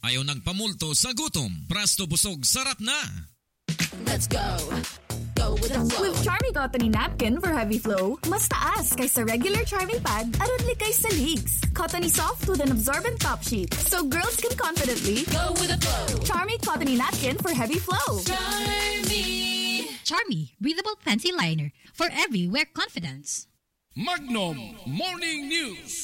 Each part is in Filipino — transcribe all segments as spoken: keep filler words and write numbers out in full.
Ayaw nagpamulto sa gutom. Prasto busog sarap na. Let's go. Go with the flow. With Charmy Cotton Napkin for heavy flow, mas taas kaysa regular Charmy Pad aron likay sa leaks. Cottony soft with an absorbent top sheet, so girls can confidently go with the flow. Charmy Cotton Napkin for heavy flow. Charmy. Charmy, breathable fancy liner for every wear confidence. Magnum Morning News.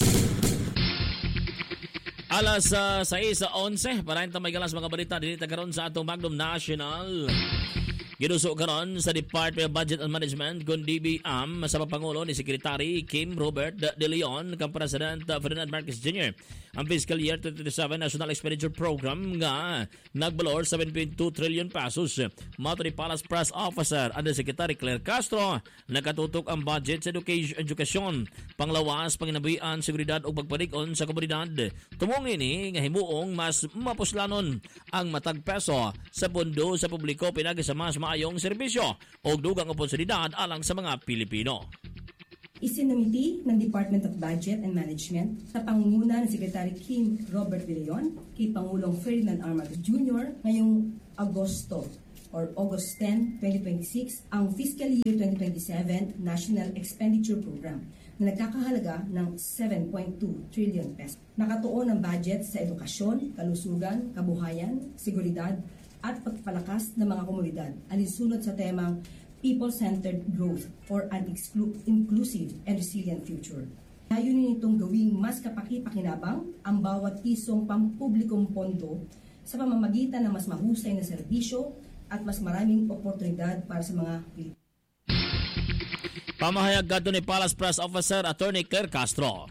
Alas uh, sais sa onse, parahin tamay galas mga balita dinita karon sa atong Magnum National. Ginuso karon sa Department of Budget and Management kun D B M sa papangulo ni Secretary Kim Robert De Leon kang President uh, Ferdinand Marcos Junior Ang fiscal year twenty twenty-seven National Expenditure Program nga nagbalor seven point two trillion pesos. Mato ni Palace Press Officer Under Secretary Claire Castro, nakatutok ang budget sa education, education panglawas, panginabuhian, seguridad ug pagpalig-on sa komunidad. Tumong ini nga himuong mas mapuslanon ang matag peso sa pondo sa publiko pinagi sa mas maayong serbisyo o dugang oportunidad alang sa mga Pilipino. Isinumiti ng Department of Budget and Management sa pangunguna ni Secretary Kim Robert De Leon kay Pangulong Ferdinand R. Marcos Junior ngayong Agosto or August tenth, twenty twenty-six ang Fiscal Year twenty twenty-seven National Expenditure Program na nagkakahalaga ng seven point two trillion pesos. Nakatuon ang budget sa edukasyon, kalusugan, kabuhayan, seguridad, at pagpalakas ng mga komunidad alinsunod sa temang people-centered growth for an exclu- inclusive and resilient future. Layunin nitong gawing mas kapaki-pakinabang ang bawat pisong pampublikong pondo sa pamamagitan ng mas mahusay na serbisyo at mas maraming oportunidad para sa mga Pilipino. Pamahayag kadto ni Palace Press Officer Attorney Claire Castro.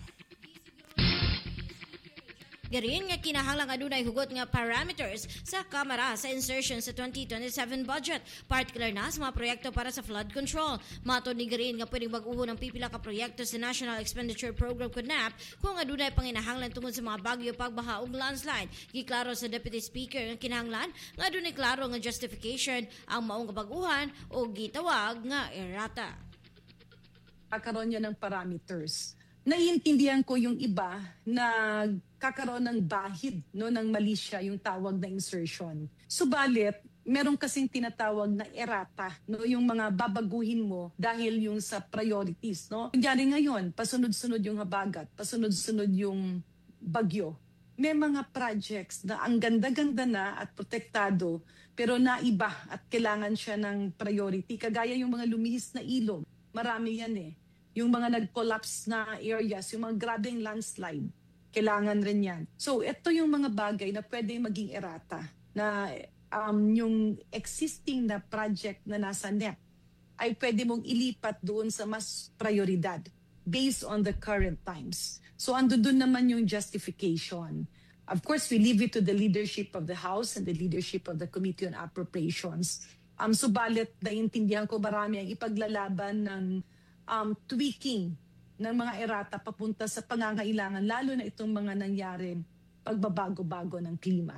Garin nga kinahanglang adunay hugot nga parameters sa Kamara sa insertion sa twenty twenty-seven budget, particular na sa mga proyekto para sa flood control. Matod ni Garin nga pwedeng mag-uho ng pipila ka proyekto sa National Expenditure Program K N A P kung adunay panginahanglan tungod sa mga bagyo, pagbaha ug landslide. Giklaro sa Deputy Speaker nga kinahanglan nga adunay klaro nga justification ang maong kabaguhan o gitawag nga errata. Kakaroon niya ng parameters. Naiintindihan ko yung iba na kakaroon ng bahid no, ng mali siya yung tawag na insertion. Subalit, meron kasing tinatawag na errata, no, yung mga babaguhin mo dahil yung sa priorities. No? Kunyari ngayon, pasunod-sunod yung habagat, pasunod-sunod yung bagyo. May mga projects na ang ganda-ganda na at protektado pero naiba at kailangan siya ng priority. Kagaya yung mga lumihis na ilog, marami yan eh. Yung mga nag-collapse na areas, yung mga grabing landslide, kailangan rin yan. So, ito yung mga bagay na pwede maging errata na um, yung existing na project na nasa N E P ay pwede mong ilipat doon sa mas prioridad based on the current times. So, ando doon naman yung justification. Of course, we leave it to the leadership of the House and the leadership of the Committee on Appropriations. Um, subalit, naintindihan ko marami ang ipaglalaban ng Um, tweaking ng mga errata papunta sa pangangailangan, lalo na itong mga nangyari pagbabago-bago ng klima.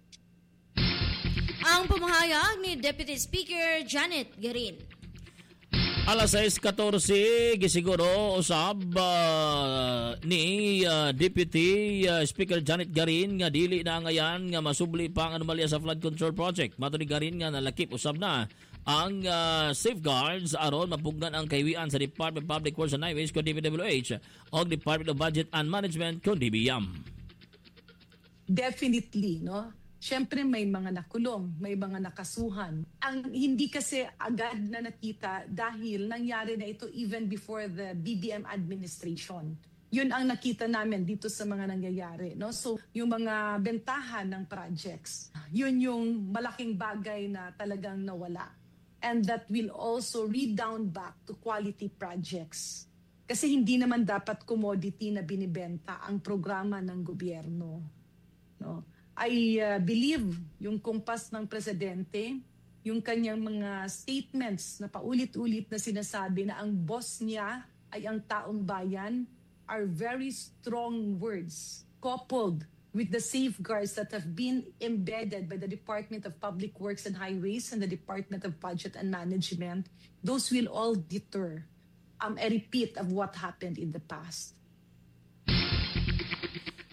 Ang pamahayag ni Deputy Speaker Janet Garin. Alas sais fourteen, gisiguro usab uh, ni uh, Deputy uh, Speaker Janet Garin nga dili na ngayan nga masubli pa ang anomalya sa flood control project. Mato ni Garin nga nalakip usab na ang uh, safeguards aron mapugnan ang kahiwian sa Department of Public Works and Highways kun D P W H o Department of Budget and Management kun D B M. Definitely, no? Siyempre may mga nakulong, may mga nakasuhan. Ang hindi kasi agad na nakita dahil nangyari na ito even before the B B M administration. Yun ang nakita namin dito sa mga nangyayari, no? So, yung mga bentahan ng projects, yun yung malaking bagay na talagang nawala. And that will also redound back to quality projects. Kasi hindi naman dapat commodity na binibenta ang programa ng gobyerno. No? I uh, believe yung kumpas ng presidente, yung kanyang mga statements na paulit-ulit na sinasabi na ang boss niya ay ang taong bayan are very strong words coupled with the safeguards that have been embedded by the Department of Public Works and Highways and the Department of Budget and Management. Those will all deter um, a repeat of what happened in the past.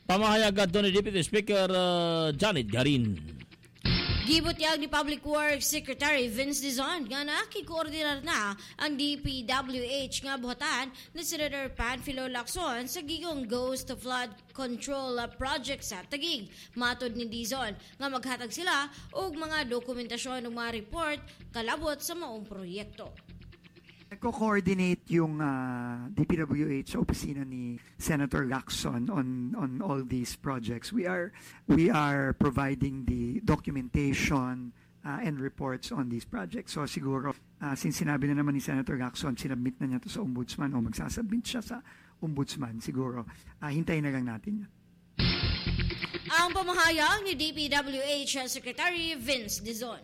Pamahayag adto ni Deputy Speaker uh, Janet Garin. Gibutyag ni Public Works Secretary Vince Dizon nga nakikoordinar na ang D P W H nga buhatan ni Senator Panfilo Lacson sa gigong Ghost Flood Control Project sa Taguig. Matod ni Dizon nga maghatag sila og mga dokumentasyon ng mga report kalabot sa maong proyekto. Nagko-coordinate yung uh, D P W H sa opisina ni Senator Lacson on on all these projects. We are we are providing the documentation uh, and reports on these projects. So siguro uh, since sinabi na naman ni Senator Lacson, sinabmit na niya to sa ombudsman o magsasubmit siya sa ombudsman, siguro uh, hintayin na lang natin yan. Ang pamahayag ni D P W H Secretary Vince Dizon.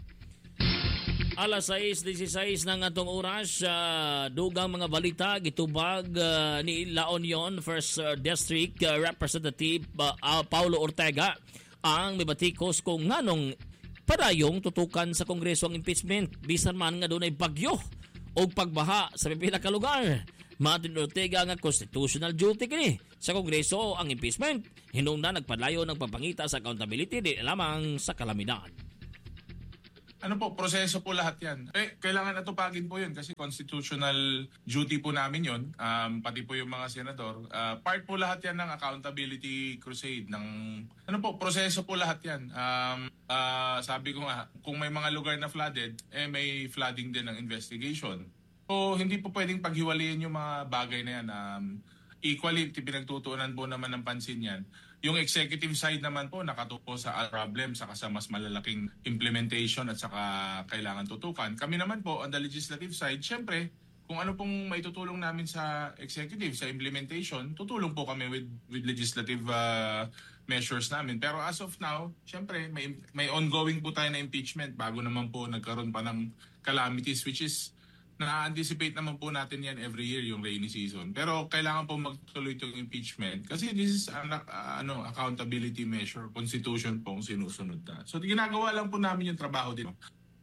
Alas sais dieciséis ng atong oras, uh, dugang mga balita gitubag uh, ni La Union First uh, District uh, Representative uh, uh, Paulo Ortega ang mibatikos kung nganong padayong tutukan sa Kongreso ang impeachment bisan man nga dunay bagyo o pagbaha sa pipila ka lugar. Matin Ortega nga constitutional duty kini sa Kongreso ang impeachment hinungdan nagpadayon ng pagpangita sa accountability di lamang sa kalamidad. Ano po, proseso po lahat yan. Eh, kailangan natupagin po yun kasi constitutional duty po namin yun, um, pati po yung mga senador. Uh, part po lahat yan ng accountability crusade. Ng, ano po, proseso po lahat yan. Um, uh, sabi ko nga, kung may mga lugar na flooded, eh may flooding din ng investigation. So, hindi po pwedeng paghiwalayin yung mga bagay na yan. Um, equally, pinagtutuunan po naman ng pansin yan. Yung executive side naman po nakatupo sa problem saka sa mas malalaking implementation at saka kailangan tutukan. Kami naman po on the legislative side, syempre, kung ano pong maitutulong namin sa executive, sa implementation, tutulong po kami with with legislative uh, measures namin. Pero as of now, syempre, may, may ongoing po tayo na impeachment bago naman po nagkaroon pa ng calamities which is na-anticipate naman po natin yan every year yung rainy season. Pero kailangan po magtuloy itong impeachment kasi this is an uh, ano, accountability measure, constitution pong sinusunod na. So ginagawa lang po namin yung trabaho din.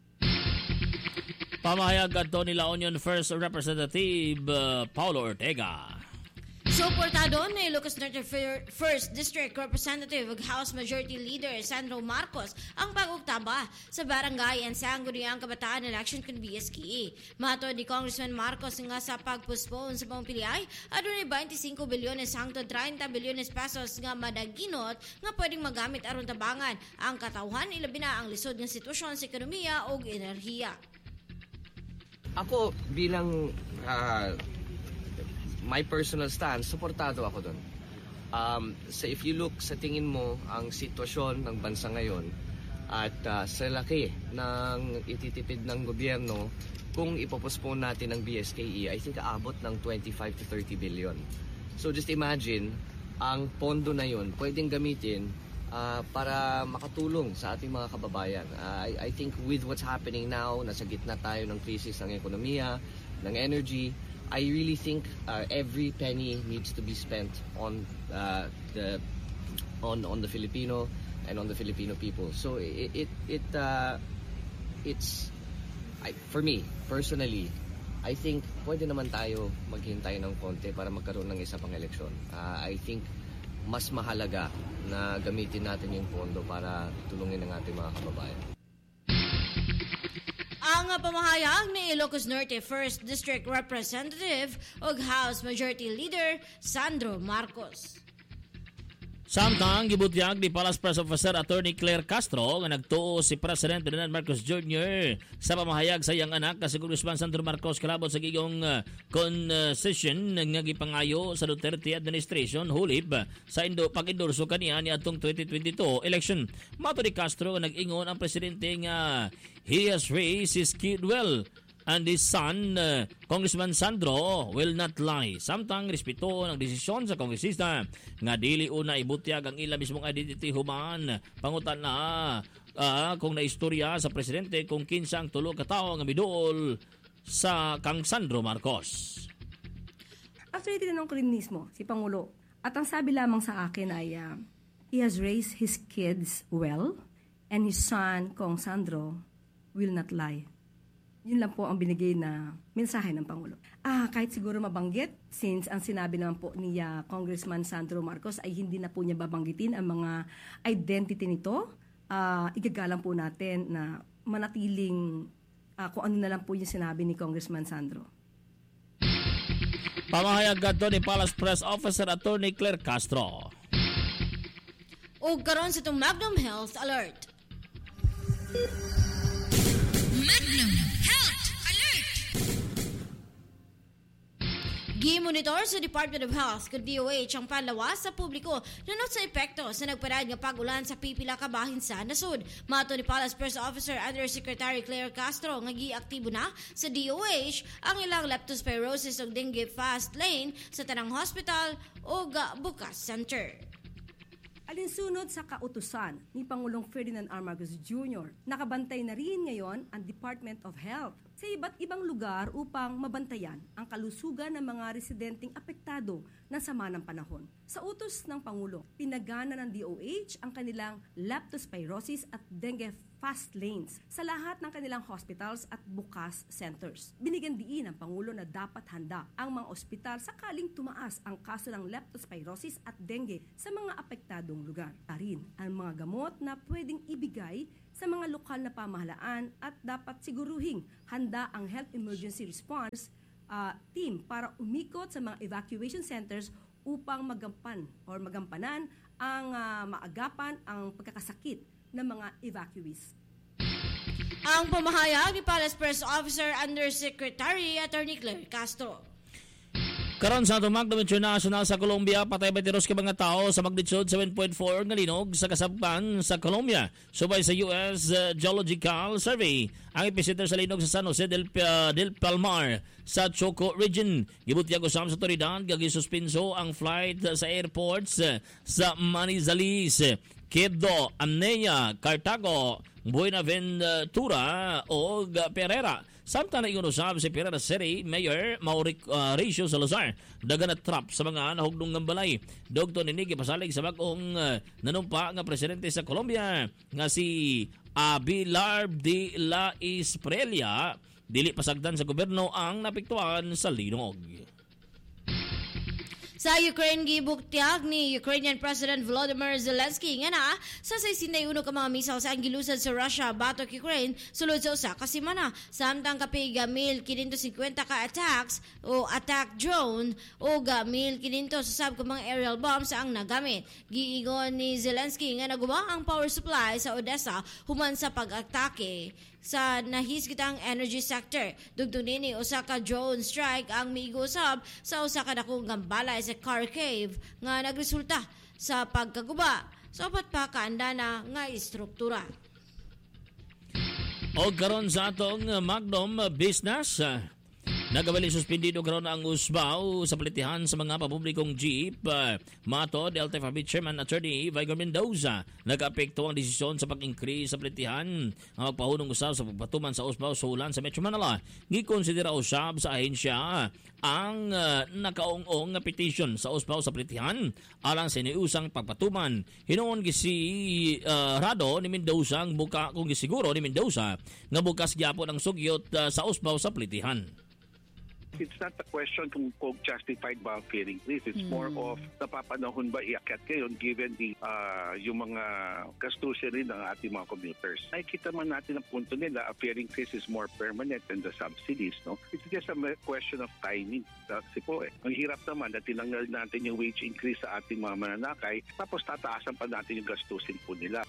Pamahayag adto ni La Union First Representative uh, Paulo Ortega. Suportado ni Ilocos Norte First District Representative ug House Majority Leader Sandro Marcos ang pag-ugtamba sa Barangay and Sangguniang Kabataan Election kung B S K E. Matod ni Congressman Marcos nga sa pag-postpone sa pampilyay, adunay twenty-five bilyones hangtod thirty bilyones pesos nga madaginot nga pwedeng magamit aron tabangan ang katawhan ilabi na ang lisod nga sitwasyon sa ekonomiya ug enerhiya. Ako bilang uh, my personal stance, suportado ako doon. Um, so if you look sa tingin mo ang sitwasyon ng bansa ngayon at uh, sa laki ng ititipid ng gobyerno, kung ipopospone natin ng B S K E, I think aabot ng twenty-five to thirty billion. So just imagine, ang pondo na yun pwedeng gamitin uh, para makatulong sa ating mga kababayan. Uh, I, I think with what's happening now, nasa gitna tayo ng krisis ng ekonomiya, ng energy, I really think uh, every penny needs to be spent on uh, the on on the Filipino and on the Filipino people. So it it, it uh, it's I, for me personally, I think pwede naman tayo maghintay ng konti para magkaroon ng isa pang eleksyon. Uh, I think mas mahalaga na gamitin natin yung pondo para tulungin ang ating mga kababayan. Ang pamahayag ni Ilocos Norte First District Representative ug House Majority Leader Sandro Marcos. Samtang gibutyag ni Palace Press Officer Attorney Claire Castro nga nagtuo si President Ferdinand Marcos Junior sa pamahayag sa iyang anak kasi Congressman Sandro Marcos kalabot sa gigong uh, concession nga gipangayo sa Duterte administration hulib sa indo pag-endorso kaniya ni atong twenty twenty-two election. Mato ni Castro nag-ingon ang presidente nga he has raised his kid well and his son, uh, Congressman Sandro, will not lie. Samtang respeto ng desisyon sa kongresista nga dili una ibutyag ang ila mismong identity human pangutan na uh, kung naistorya sa presidente kung kinsa ang tulo ka tawo nga miduol sa kang Sandro Marcos. Actually, tinanong ko rin mismo si Pangulo. At ang sabi lamang sa akin ay uh, he has raised his kids well and his son, Kong Sandro, will not lie. Yun lang po ang binigay na mensahe ng Pangulo. Ah, kahit siguro mabanggit, since ang sinabi naman po ni uh, Congressman Sandro Marcos ay hindi na po niya babanggitin ang mga identity nito, uh, igagalang po natin na manatiling uh, kung ano na lang po yung sinabi ni Congressman Sandro. Pamahayag gadto ni Palace Press Officer Attorney Claire Castro. O karon sa itong Magnum Health Alert. Magnum Health Alert! Gi-monitor sa Department of Health kung D O H ang panlawas sa publiko nanot sa epekto sa nagparad nga pag-ulan sa pipila ka bahin sa nasud. Mato ni Palace Press Officer Undersecretary Claire Castro nga gi-aktibo na sa D O H ang ilang leptospirosis ug dengue fast lane sa tanang hospital o bukas center. Alinsunod sa kautusan ni Pangulong Ferdinand R. Marcos Junior, nakabantay na rin ngayon ang Department of Health sa iba't ibang lugar upang mabantayan ang kalusugan ng mga residenteng apektado ng sama ng panahon. Sa utos ng Pangulo, pinagana ng D O H ang kanilang leptospirosis at dengue fast lanes sa lahat ng kanilang hospitals at bukas centers. Binigyan diin ng Pangulo na dapat handa ang mga ospital sakaling tumaas ang kaso ng leptospirosis at dengue sa mga apektadong lugar. Tarin ang mga gamot na pwedeng ibigay sa mga lokal na pamahalaan at dapat siguruhing handa ang Health Emergency Response uh, team para umikot sa mga evacuation centers upang magampan or magampanan ang uh, maagapan ang pagkakasakit ng mga evacuees. Ang pamahayag ni Palace Press Officer Undersecretary Attorney Claire Castro. Karon sa atong Magnum International sa Colombia, patay batiros ka mga tao sa magnitude seven point four nga linog sa kasabtan sa Colombia. Subay sa U S uh, Geological Survey, ang epicenter sa linog sa San Jose del, uh, del Palmar sa Choco Region. Gibutyag usam sa otoridad gagi-suspenso ang flight sa airports uh, sa Manizales, Quedo, Amneya, Cartago, Buenaventura o Pereira. Samtang naiunusab si Pereira City Mayor Mauricio Salazar daga na trap sa mga nahugdong ng balay. Dogto ni Niki pasalig sa bagong uh, nanumpa nga presidente sa Colombia nga si Abelardo de la Espriella. Dili pasagdan sa gobyerno ang napiktuan sa linog. Sa Ukraine, gibuktiyag ni Ukrainian President Volodymyr Zelensky nga na sa sesenta y uno ka mga misaw sa angilusan sa Russia batok Ukraine sulod sa usa ka semana. Samtang kapig mil quinientos cincuenta ka attacks o attack drone o mil quinientos sa sab ka mga aerial bombs ang nagamit. Giingon ni Zelensky nga naguba ang power supply sa Odessa human sa pag-atake sa nahisgitang energy sector. Dugtong nini usa ka drone strike ang miigusab sa usa ka dakong gambalay sa Kharkiv nga nagresulta sa pagkaguba sa upat pa kaandana nga istruktura. O karon sa atong Magnum Business, nagabali suspendido karon ang usbaw sa palitihan sa mga papublikong jeep. Uh, mato, L T F R B Chairman Attorney Vigor Mendoza, nag-apekto ang desisyon sa pag-increase sa palitihan ang magpahunong usab sa pagpatuman sa usbaw sa ulan sa Metro Manila. Gikonsidera usab sa ahensya ang uh, nakaong-ong nga petition sa usbaw sa palitihan alang sa iniusang pagpatuman. Hinoon gisi uh, Rado ni Mendoza ang buka kung gisiguro ni Mendoza nga bukas gyapon ang sugyot uh, sa usbaw sa palitihan. It's not a question kung, kung justified ba ang fare increase. It's mm. more of napapanahon ba iakyat kayo given the, uh, yung mga gastusin rin ng ating mga commuters. Nakikita man natin ang punto nila, a fare increase is more permanent than the subsidies. No? It's just a question of timing. Kasi po eh, ang hirap naman na tinanggal natin yung wage increase sa ating mga mananakay tapos tataasan pa natin yung gastusin po nila.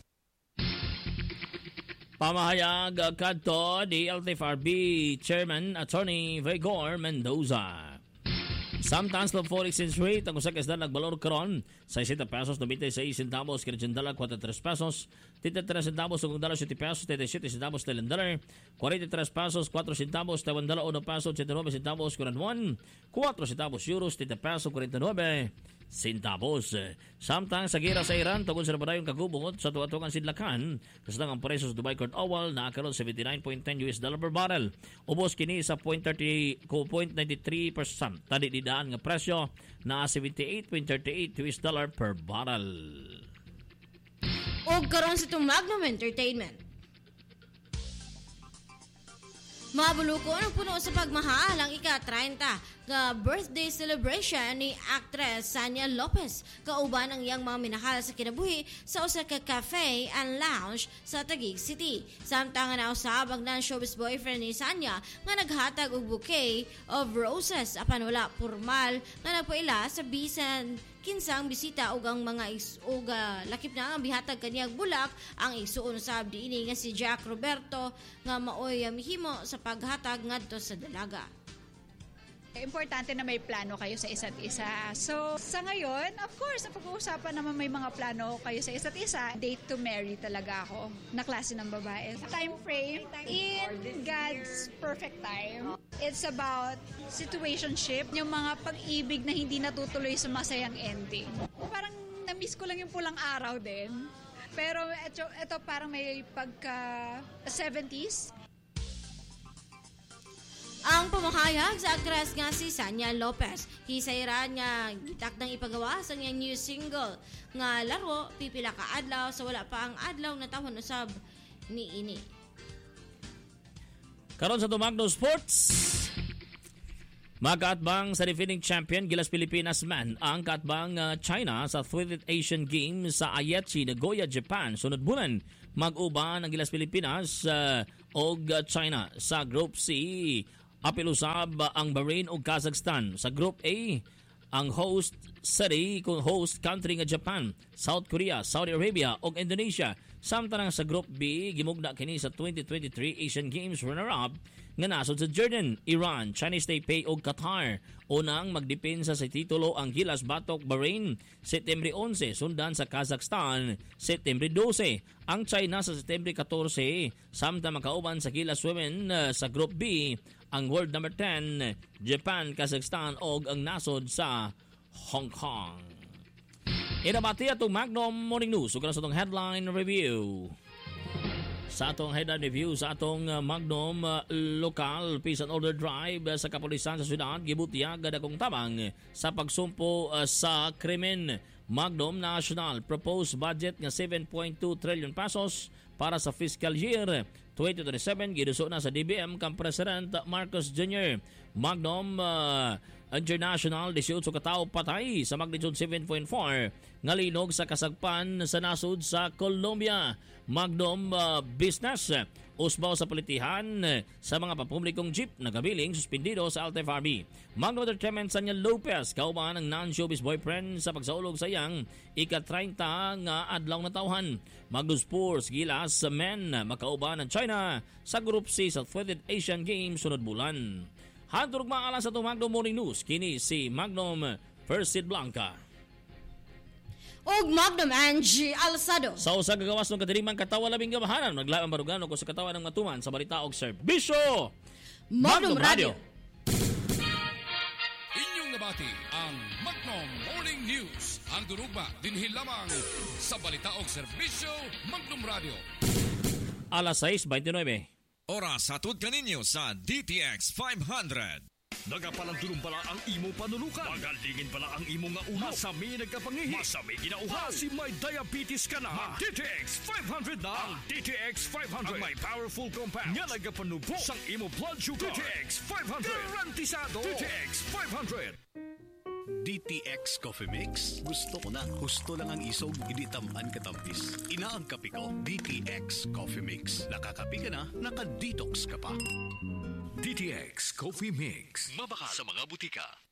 Pamahayag kadto ni L T F R B Chairman Attorney Vigor Mendoza. Sometimes the foreign exchange rate ang usa ka isda nagbalor karon sa sixty pesos ninety-seis centavos Canadian dollar forty-three pesos thirty-three centavos ug dollar seventy pesos thirty-seven centavos Thailand dollar forty-three pesos four centavos Taiwan dollar one peso eighty-nine centavos Korean won four centavos euros thirty pesos forty-nine centavos. Samtang sa gira sa Iran tungkol sa napadayong kagubot sa tuwa-tuwang sidlakan kasang ang presyo sa Dubai crude oil na karon seventy-nine point one zero U S dollar per barrel. Ubos kini sa zero point nine three percent. Tadi didaan nga presyo na seventy-eight point three eight U S dollar per barrel. O karon sa itong Magnum Entertainment. Mabuluko ang puno sa pagmahal ang ika-thirty nga birthday celebration ni actress Sanya Lopez kauban ang iyang mga minahal sa kinabuhi sa usa ka cafe and lounge sa Taguig City. Samtang nga nausab ang non-showbiz boyfriend ni Sanya nga naghatag og bouquet of roses apan wala formal nga nagpaila sa bisan kinsang bisita ug ang mga ug uh, lakip na ang bihatag kaniyang bulak ang igsuon sa abdiini nga si Jack Roberto nga maoy mihimo sa paghatag ngadto sa dalaga. Importante na may plano kayo sa isa't isa. So, sa ngayon, of course, na pag-uusapan naman may mga plano kayo sa isa't isa. Date to marry talaga ako, na klase ng babae. Time frame, in God's perfect time. It's about situationship, yung mga pag-ibig na hindi natutuloy sa masayang ending. Parang na-miss ko lang yung pulang araw din. Pero ito, ito parang may pagka seventies. Ang pamahayag sa actress nga si Sanya Lopez. Hisayra niya gitak ng ipagawa sa niyang new single nga laro pipila ka adlaw sa wala pa ang adlaw na tahon usab ni ini. Karon sa Tumagno Sports, magkaatbang sa defending champion Gilas Pilipinas man ang kaatbang uh, China sa thirtieth Asian Games sa Aichi, Nagoya, Japan. Sunod bulan mag-uban ang Gilas Pilipinas uh, og uh, China sa Group C. Apilusab ang Bahrain o Kazakhstan. Sa Group A, ang host city kung host country nga Japan, South Korea, Saudi Arabia o Indonesia. Samtang sa Group B, gimugna kini sa twenty twenty-three Asian Games runner-up nga nasod sa Jordan, Iran, Chinese Taipei o Qatar. Unang magdepensa sa titulo ang Gilas batok Bahrain, Setyembre eleven, sundan sa Kazakhstan, Setyembre twelve. Ang China sa Setyembre fourteen, samtang makauban sa Gilas Women uh, sa Group B, ang world number ten, Japan, Kazakhstan o ang nasod sa Hong Kong. Inabati atong Magnum Morning News. Sugara sa atong headline review. Sa atong headline review sa atong uh, Magnum uh, Local Peace and Order Drive uh, sa kapulisan sa syudad, gibutiyag dakong tabang sa pagsumpo uh, sa krimen. Magnum National proposed budget nga seven point two trillion pesos para sa fiscal year twenty twenty-seven giduso na sa D B M kang President Marcos Junior Magnum uh, International eighteen katao patay sa magnitude seven point four nga linog sa kasagpan sa nasud sa Colombia. Magnum uh, Business usbaw sa politihan sa mga papublikong jeep nagabiling suspendido sa Alta F R B. Magnum Entertainment Sanya Lopez kauban ang non-showbiz boyfriend sa pagsaulog sa iyang ika-thirty nga adlaw na tawhan. Magnum Sports Gilas men makauban ng China sa Group C sa thirtieth Asian Games sunod bulan. Handurog maaala sa itong Magnum Morning News, kini si Magnum Persid Blanca. Og Magnum Angie Alsado. Sa usa ka gawas ng katirimang katawa labing gabahanan, naglaang barugano ko sa katawan ng matuman sa balita og serbisyo. Magnum, Magnum Radio. Inyong nabati ang Magnum Morning News. Ang durugba dinhi lamang sa balita og serbisyo Magnum Radio. Alas sais twenty-nine. Oras hatod kaninyo sa D T X five hundred. Nagapalang pala ang imo panulukan. Magalingin pala ang imo nga ulo. Masami nagkapangihi. Masami ginauha. Si may diabetes ka na. Mag-D T X five hundred na. Ang D T X five hundred. Ang may powerful compound. Nga nagapanubo sang imo blood sugar. D T X five hundred. Garantisado. D T X five hundred. D T X Coffee Mix. Gusto ko na. Gusto lang ang isog. Hindi tamaan katampis. Ina ang kape ko. D T X Coffee Mix. Nakakape ka na. Naka-detox ka pa. D T X Coffee Mix. Mabaka sa mga butika.